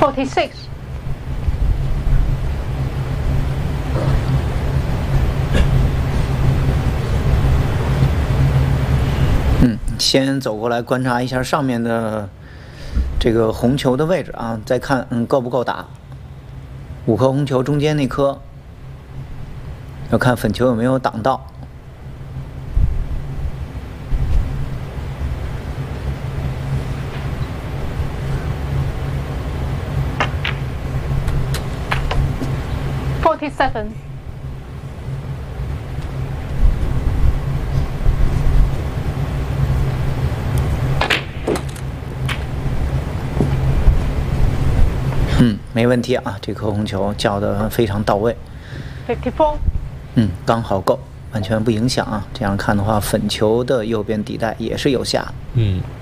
46. 先走过来观察一下上面的这个红球的位置啊，再看够不够打。5颗红球中间那颗，要看粉球有没有挡到。 47. 没问题啊，这颗红球叫得非常到位。 54. 刚好够，完全不影响啊。这样看的话，粉球的右边底袋也是有下。